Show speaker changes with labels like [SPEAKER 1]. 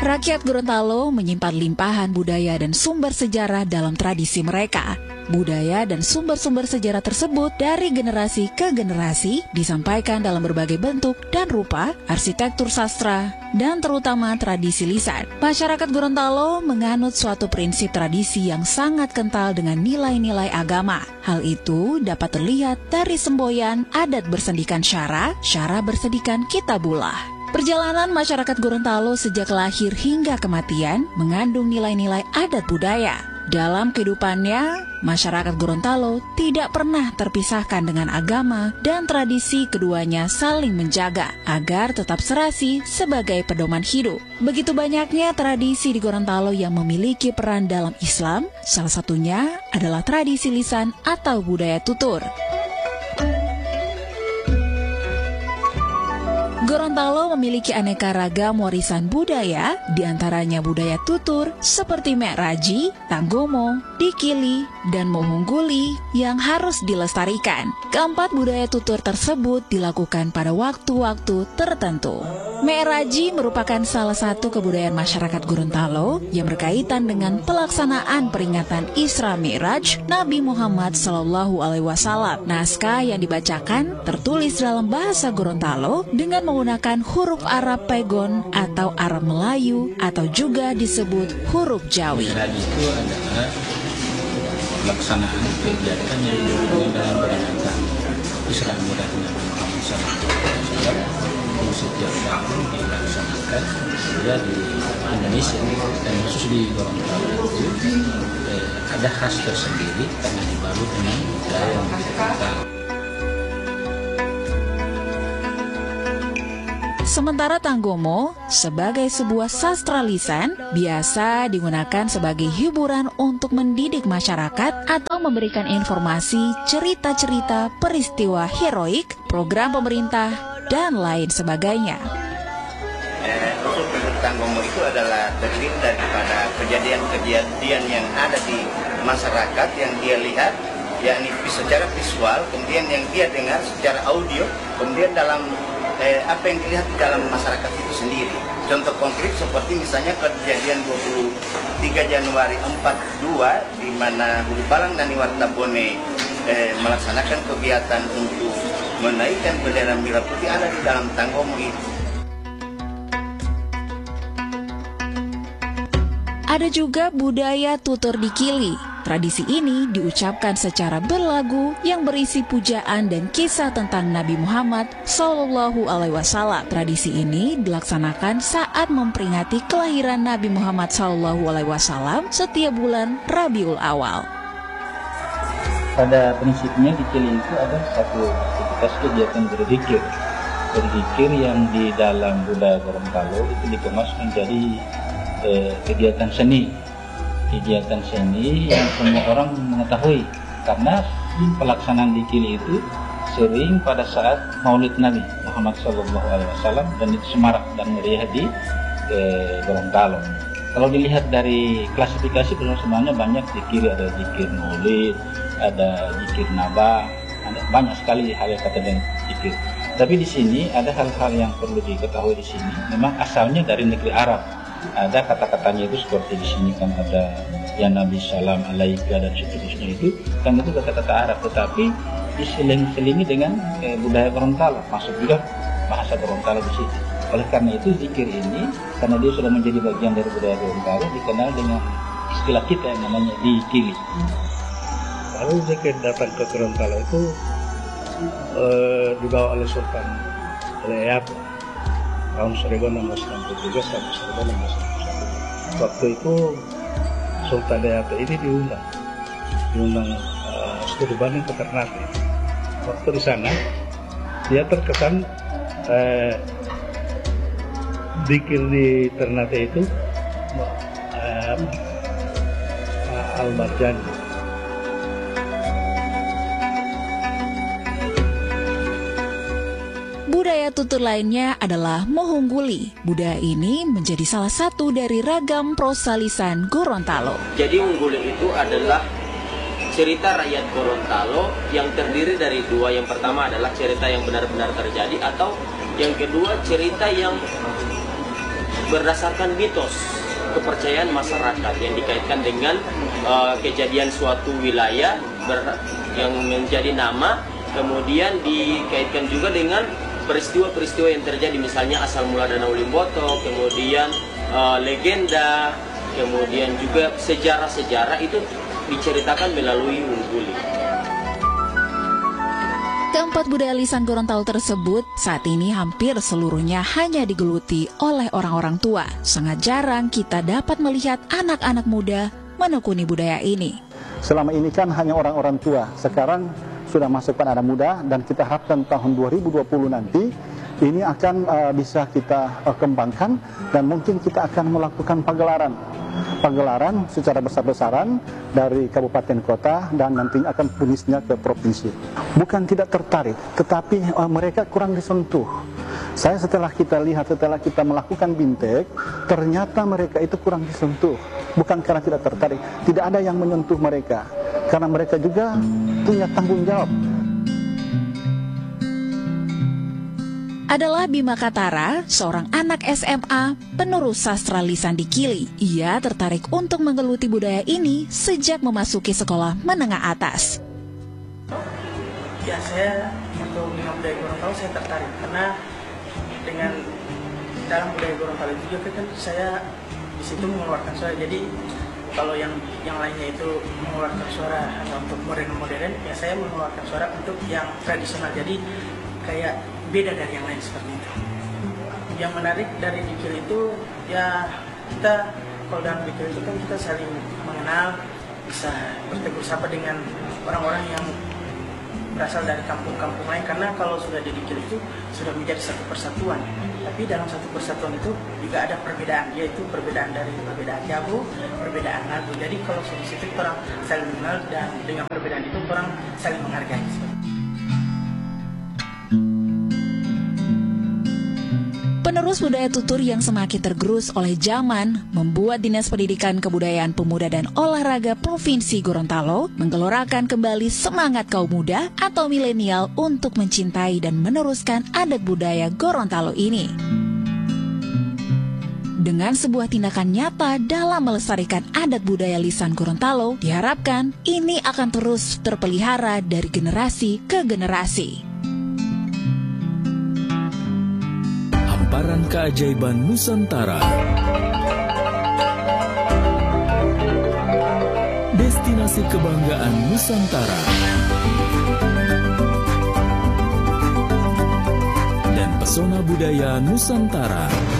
[SPEAKER 1] Rakyat Gorontalo menyimpan limpahan budaya dan sumber sejarah dalam tradisi mereka. Budaya dan sumber-sumber sejarah tersebut dari generasi ke generasi disampaikan dalam berbagai bentuk dan rupa, arsitektur sastra, dan terutama tradisi lisan. Masyarakat Gorontalo menganut suatu prinsip tradisi yang sangat kental dengan nilai-nilai agama. Hal itu dapat terlihat dari semboyan adat bersendikan syara, syara bersendikan kitabullah. Perjalanan masyarakat Gorontalo sejak lahir hingga kematian mengandung nilai-nilai adat budaya. Dalam kehidupannya, masyarakat Gorontalo tidak pernah terpisahkan dengan agama dan tradisi keduanya saling menjaga agar tetap serasi sebagai pedoman hidup. Begitu banyaknya tradisi di Gorontalo yang memiliki peran dalam Islam, salah satunya adalah tradisi lisan atau budaya tutur. Gorontalo memiliki aneka ragam warisan budaya, diantaranya budaya tutur seperti Mek Raji, Tanggomo, Dikili, dan Mohongguli yang harus dilestarikan. Keempat budaya tutur tersebut dilakukan pada waktu-waktu tertentu. Mek Raji merupakan salah satu kebudayaan masyarakat Gorontalo yang berkaitan dengan pelaksanaan peringatan Isra Mi'raj Nabi Muhammad SAW. Naskah yang dibacakan tertulis dalam bahasa Gorontalo dengan menggunakan huruf Arab Pegon atau Arab Melayu atau juga disebut huruf Jawi.
[SPEAKER 2] Itu adalah pelaksanaan kegiatan yang dihubungkan dalam peringatan Isra Mi'raj Nabi Muhammad SAW. Setiap tahun dilaksanakan ya di Indonesia dan khusus di Gorontalo itu ada khas tersendiri karena dibalut dengan budaya yang begitu kental.
[SPEAKER 1] Sementara Tanggomo sebagai sebuah sastra lisan biasa digunakan sebagai hiburan untuk mendidik masyarakat atau memberikan informasi, cerita-cerita, peristiwa heroik, program pemerintah, dan lain sebagainya.
[SPEAKER 3] Usul Tanggomo itu adalah terdiri daripada kejadian-kejadian yang ada di masyarakat yang dia lihat, yakni secara visual, kemudian yang dia dengar secara audio, kemudian dalam apa yang dilihat di dalam masyarakat itu sendiri. Contoh konkret seperti misalnya kejadian 23 Januari 42 di mana Hulu Balang dan Iwartabone melaksanakan kegiatan untuk menaikkan bendera merah putih ada di dalam Tanggomo itu.
[SPEAKER 1] Ada juga budaya tutur Dikili. Tradisi ini diucapkan secara berlagu yang berisi pujaan dan kisah tentang Nabi Muhammad SAW. Tradisi ini dilaksanakan saat memperingati kelahiran Nabi Muhammad SAW setiap bulan Rabiul Awal.
[SPEAKER 2] Pada prinsipnya Dikili itu ada satu aktivitas kegiatan berzikir. Berzikir yang di dalam budaya Gorontalo itu dikemas menjadi kegiatan seni. Kegiatan seni yang semua orang mengetahui karena pelaksanaan Dikili itu sering pada saat Maulid Nabi Muhammad SAW dan itu semarak dan meriah di Gorontalo. Kalau dilihat dari klasifikasi sebenarnya banyak zikir, ada zikir Maulid, ada zikir Naba, ada banyak sekali hal yang kata dengan zikir. Tapi di sini ada hal-hal yang perlu diketahui di sini. Memang asalnya dari negeri Arab. Ada kata-katanya itu seperti di sini kan ada ya Nabi Salam Alaika dan seterusnya itu kan itu kata-kata Arab, tetapi diselingi dengan budaya Gorontalo, masuk juga bahasa Gorontalo di situ. Oleh karena itu zikir ini karena dia sudah menjadi bagian dari budaya Gorontalo dikenal dengan istilah kita yang namanya Dikili.
[SPEAKER 4] Lalu zikir datang ke Gorontalo itu dibawa oleh Sultan Eyap tahun 1663 sampai 1661. Waktu itu Sultan Eyap ini diundang studi banding ke Ternate. Waktu di sana dia terkesan zikir di Ternate itu Al-Marjani.
[SPEAKER 1] Budaya tutur lainnya adalah Mohongguli. Budaya ini menjadi salah satu dari ragam prosa lisan Gorontalo.
[SPEAKER 5] Jadi Mohongguli itu adalah cerita rakyat Gorontalo yang terdiri dari dua. Yang pertama adalah cerita yang benar-benar terjadi, atau yang kedua cerita yang berdasarkan mitos kepercayaan masyarakat yang dikaitkan dengan kejadian suatu wilayah yang menjadi nama, kemudian dikaitkan juga dengan peristiwa-peristiwa yang terjadi, misalnya asal mula Danau Limboto, kemudian legenda, kemudian juga sejarah-sejarah itu diceritakan melalui Ungguli.
[SPEAKER 1] Keempat budaya lisan Gorontalo tersebut saat ini hampir seluruhnya hanya digeluti oleh orang-orang tua. Sangat jarang kita dapat melihat anak-anak muda menekuni budaya ini.
[SPEAKER 6] Selama ini kan hanya orang-orang tua, sekarang sudah masuk pada anak muda, dan kita harapkan tahun 2020 nanti ini akan bisa kita kembangkan, dan mungkin kita akan melakukan pagelaran secara besar-besaran dari kabupaten kota, dan nantinya akan punisnya ke provinsi. Bukan tidak tertarik, tetapi mereka kurang disentuh. Saya setelah kita melakukan bintek, ternyata mereka itu kurang disentuh. Bukan karena tidak tertarik, tidak ada yang menyentuh mereka, karena mereka juga punya tanggung jawab.
[SPEAKER 1] Adalah Bima Katara, seorang anak SMA, penerus sastra lisan di Kili. Ia tertarik untuk menggeluti budaya ini sejak memasuki sekolah menengah atas.
[SPEAKER 7] Ya, saya untuk dengan budaya Gorontalo saya tertarik karena dengan dalam budaya Gorontalo juga kan saya di situ mengeluarkan suara. Jadi kalau yang lainnya itu mengeluarkan suara untuk modern, ya saya mengeluarkan suara untuk yang tradisional. Jadi kayak beda dari yang lain seperti itu. Yang menarik dari Dikil itu ya kita kalau dalam Dikil itu kan kita saling mengenal, bisa bertegur sapa dengan orang-orang yang berasal dari kampung-kampung lain, karena kalau sudah di Dikil itu sudah menjadi satu persatuan. Tapi dalam satu persatuan itu juga ada perbedaan, yaitu perbedaan dari perbedaan jago, perbedaan lagu. Jadi kalau di situ orang saling mengenal, dan dengan perbedaan itu orang saling menghargai.
[SPEAKER 1] Penerus budaya tutur yang semakin tergerus oleh zaman membuat Dinas Pendidikan Kebudayaan Pemuda dan Olahraga Provinsi Gorontalo menggelorakan kembali semangat kaum muda atau milenial untuk mencintai dan meneruskan adat budaya Gorontalo ini. Dengan sebuah tindakan nyata dalam melestarikan adat budaya lisan Gorontalo, diharapkan ini akan terus terpelihara dari generasi ke generasi.
[SPEAKER 8] Hamparan keajaiban Nusantara. Destinasi kebanggaan Nusantara. Dan pesona budaya Nusantara.